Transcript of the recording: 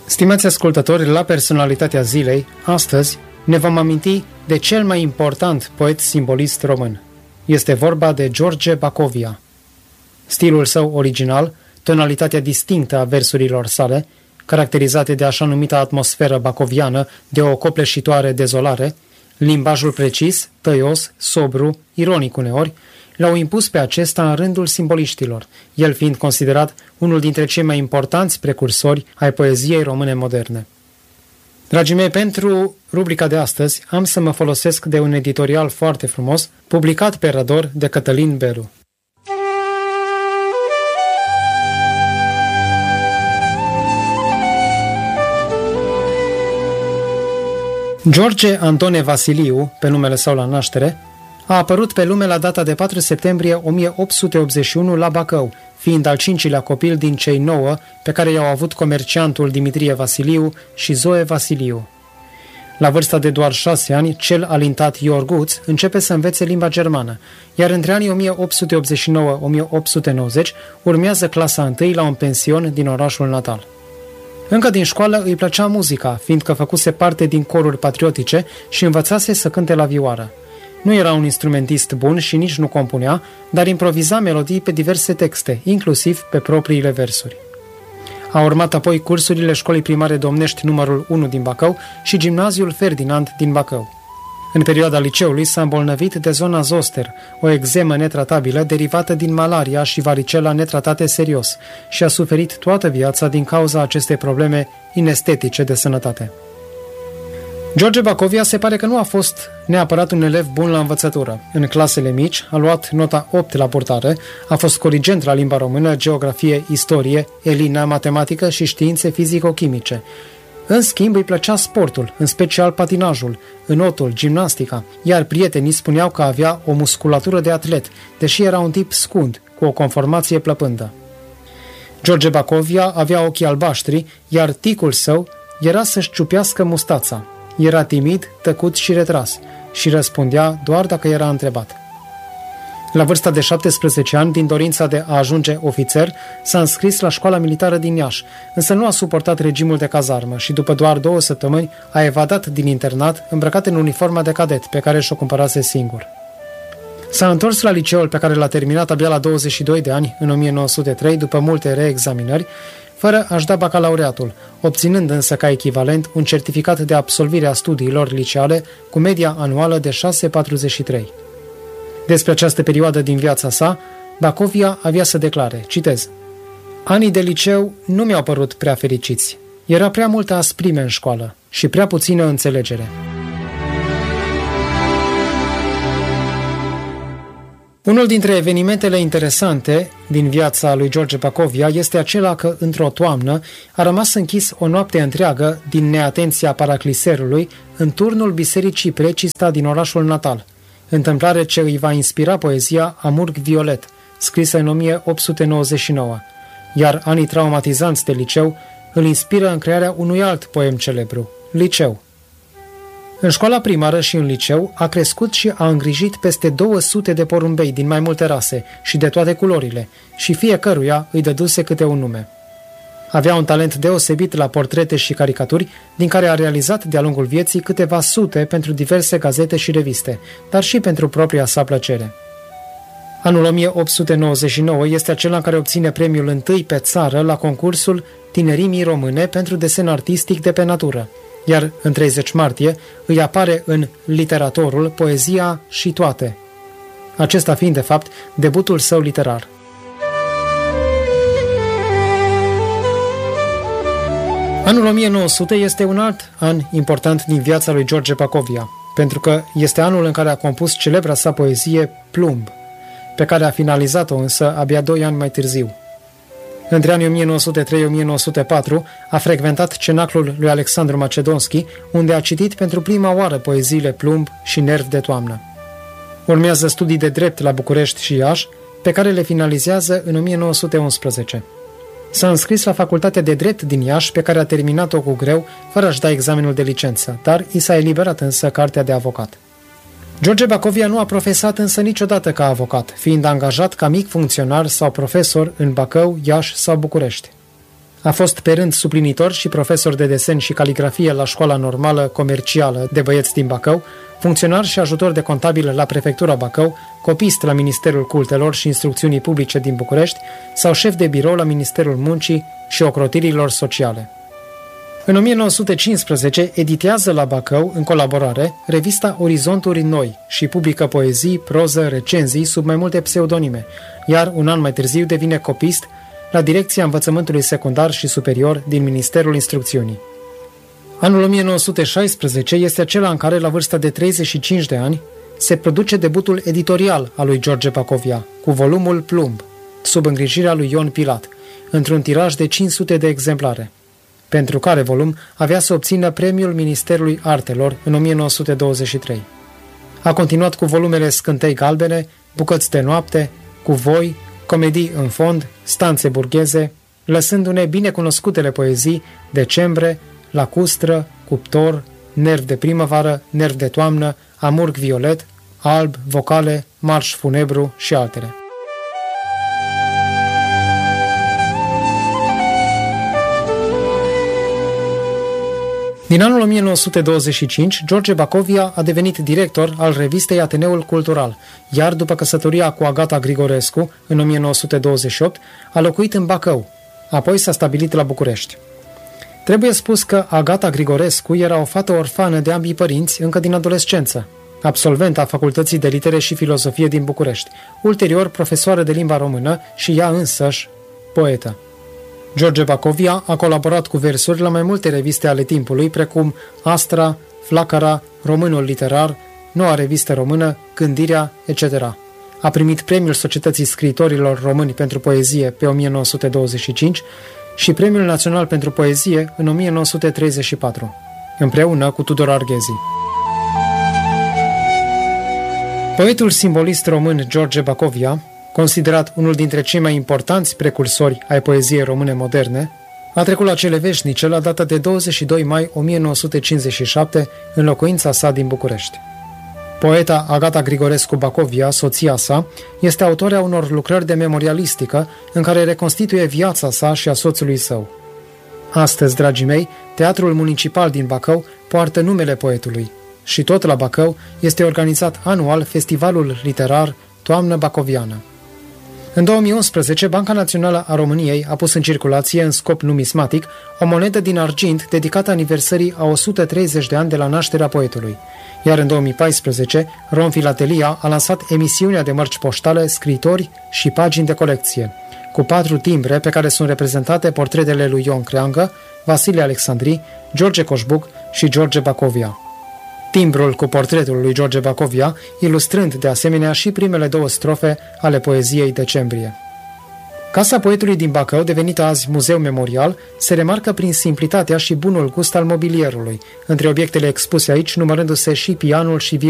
Stimați ascultători, la Personalitatea Zilei, astăzi ne vom aminti de cel mai important poet simbolist român. Este vorba de George Bacovia. Stilul său original, tonalitatea distinctă a versurilor sale, caracterizate de așa numita atmosferă bacoviană, de o copleșitoare dezolare, limbajul precis, tăios, sobru, ironic uneori, l-au impus pe acesta în rândul simboliștilor, el fiind considerat unul dintre cei mai importanți precursori ai poeziei române moderne. Dragii mei, pentru rubrica de astăzi am să mă folosesc de un editorial foarte frumos, publicat pe Rădor de Cătălin Belu. George Antone Vasiliu, pe numele său la naștere, a apărut pe lume la data de 4 septembrie 1881 la Bacău, fiind al 5-lea copil din cei 9 pe care i-au avut comerciantul Dimitrie Vasiliu și Zoe Vasiliu. La vârsta de doar 6 ani, cel alintat Iorguț începe să învețe limba germană, iar între anii 1889-1890 urmează clasa 1 la un pension din orașul natal. Încă din școală îi plăcea muzica, fiindcă făcuse parte din coruri patriotice și învățase să cânte la vioară. Nu era un instrumentist bun și nici nu compunea, dar improviza melodii pe diverse texte, inclusiv pe propriile versuri. A urmat apoi cursurile Școlii Primare Domnești numărul 1 din Bacău și Gimnaziul Ferdinand din Bacău. În perioada liceului s-a îmbolnăvit de zona zoster, o exemă netratabilă derivată din malaria și varicela netratate serios, și a suferit toată viața din cauza acestei probleme inestetice de sănătate. George Bacovia se pare că nu a fost neapărat un elev bun la învățătură. În clasele mici a luat nota 8 la purtare, a fost corigent la limba română, geografie, istorie, elină, matematică și științe fizico-chimice. În schimb, îi plăcea sportul, în special patinajul, înotul, gimnastica, iar prietenii spuneau că avea o musculatură de atlet, deși era un tip scund, cu o conformație plăpândă. George Bacovia avea ochii albaștri, iar ticul său era să-și ciupească mustața. Era timid, tăcut și retras și răspundea doar dacă era întrebat. La vârsta de 17 ani, din dorința de a ajunge ofițer, s-a înscris la școala militară din Iași, însă nu a suportat regimul de cazarmă și după doar 2 săptămâni a evadat din internat îmbrăcat în uniforma de cadet pe care și-o cumpărase singur. S-a întors la liceul pe care l-a terminat abia la 22 de ani, în 1903, după multe reexaminări, fără a-și da bacalaureatul, obținând însă ca echivalent un certificat de absolvire a studiilor liceale cu media anuală de 6,43. Despre această perioadă din viața sa, Bacovia avea să declare, citez: "Anii de liceu nu mi-au părut prea fericiți. Era prea multă asprime în școală și prea puțină înțelegere." Unul dintre evenimentele interesante din viața lui George Bacovia este acela că, într-o toamnă, a rămas închis o noapte întreagă din neatenția paracliserului în turnul bisericii Precista din orașul natal, întâmplare ce îi va inspira poezia Amurg Violet, scrisă în 1899, iar anii traumatizanți de liceu îl inspiră în crearea unui alt poem celebru, Liceu. În școala primară și în liceu a crescut și a îngrijit peste 200 de porumbei din mai multe rase și de toate culorile și fiecăruia îi dăduse câte un nume. Avea un talent deosebit la portrete și caricaturi, din care a realizat de-a lungul vieții câteva sute pentru diverse gazete și reviste, dar și pentru propria sa plăcere. Anul 1899 este acela în care obține premiul întâi pe țară la concursul Tinerimii Române pentru desen artistic de pe natură, iar în 30 martie îi apare în Literatorul poezia Și toate, acesta fiind de fapt debutul său literar. Anul 1900 este un alt an important din viața lui George Bacovia, pentru că este anul în care a compus celebra sa poezie Plumb, pe care a finalizat-o însă abia 2 ani mai târziu. Între anii 1903-1904 a frecventat cenaclul lui Alexandru Macedonski, unde a citit pentru prima oară poeziile Plumb și Nerv de toamnă. Urmează studii de drept la București și Iași, pe care le finalizează în 1911. S-a înscris la Facultatea de Drept din Iași, pe care a terminat-o cu greu, fără a-și da examenul de licență, dar i s-a eliberat însă cartea de avocat. George Bacovia nu a profesat însă niciodată ca avocat, fiind angajat ca mic funcționar sau profesor în Bacău, Iași sau București. A fost pe rând suplinitor și profesor de desen și caligrafie la Școala Normală Comercială de Băieți din Bacău, funcționar și ajutor de contabil la Prefectura Bacău, copist la Ministerul Cultelor și Instrucțiunii Publice din București sau șef de birou la Ministerul Muncii și Ocrotirilor Sociale. În 1915 editează la Bacău, în colaborare, revista Orizonturi Noi și publică poezii, proză, recenzii sub mai multe pseudonime, iar un an mai târziu devine copist la Direcția Învățământului Secundar și Superior din Ministerul Instrucțiunii. Anul 1916 este acela în care, la vârsta de 35 de ani, se produce debutul editorial al lui George Bacovia, cu volumul Plumb, sub îngrijirea lui Ion Pilat, într-un tiraj de 500 de exemplare, pentru care volum avea să obțină Premiul Ministerului Artelor în 1923. A continuat cu volumele Scântei Galbene, Bucăți de noapte, Cu voi, Comedii în fond, Stanțe burgheze, lăsându-ne binecunoscutele poezii Decembre, Lacustră, Cuptor, Nerv de primăvară, Nerv de toamnă, Amurg violet, Alb, Vocale, Marș funebru și altele. Din anul 1925, George Bacovia a devenit director al revistei Ateneul Cultural, iar după căsătoria cu Agata Grigorescu, în 1928, a locuit în Bacău, apoi s-a stabilit la București. Trebuie spus că Agata Grigorescu era o fată orfană de ambii părinți încă din adolescență, absolventă a Facultății de Litere și Filozofie din București, ulterior profesoară de limba română și ea însăși poetă. George Bacovia a colaborat cu versuri la mai multe reviste ale timpului, precum Astra, Flacăra, Românul Literar, Noua Revistă Română, Gândirea, etc. A primit Premiul Societății Scriitorilor Români pentru Poezie pe 1925 și Premiul Național pentru Poezie în 1934, împreună cu Tudor Arghezi. Poetul simbolist român George Bacovia, considerat unul dintre cei mai importanți precursori ai poeziei române moderne, a trecut la cele veșnice la data de 22 mai 1957 în locuința sa din București. Poeta Agata Grigorescu Bacovia, soția sa, este autoarea unor lucrări de memorialistică în care reconstituie viața sa și a soțului său. Astăzi, dragii mei, Teatrul Municipal din Bacău poartă numele poetului și tot la Bacău este organizat anual festivalul literar Toamnă Bacoviană. În 2011, Banca Națională a României a pus în circulație, în scop numismatic, o monedă din argint dedicată aniversării a 130 de ani de la nașterea poetului. Iar în 2014, Rom Filatelia a lansat emisiunea de mărci poștale, scriitori și pagini de colecție, cu 4 timbre pe care sunt reprezentate portretele lui Ion Creangă, Vasile Alexandri, George Coșbuc și George Bacovia. Timbrul cu portretul lui George Bacovia, ilustrând de asemenea și primele 2 strofe ale poeziei Decembrie. Casa poetului din Bacău, devenită azi muzeu memorial, se remarcă prin simplitatea și bunul gust al mobilierului, între obiectele expuse aici numărându-se și pianul și